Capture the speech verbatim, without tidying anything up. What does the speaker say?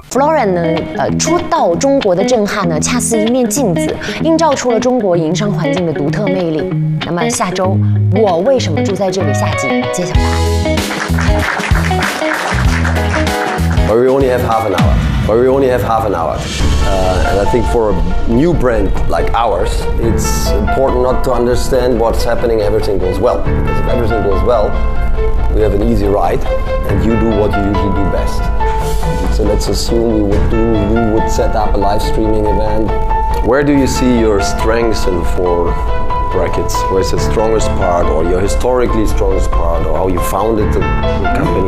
Flora 呢，呃，初到中国的震撼呢，恰似一面镜子，映照出了中国营商环境的独特魅力。那么下周我为什么住在这里？下集揭晓答案。 But we only have half an hour. But we only have half an hour. Uh, and I think for a new brand like ours, it's important not to understand what's happening. Everything goes well. Because if everything goes well, we have an easy ride, and you do what you usually do best. So let's assume we would do, we would set up a live streaming event. Where do you see your strengths in four brackets? Where's the strongest part, or your historically strongest part, or how you founded the, the company?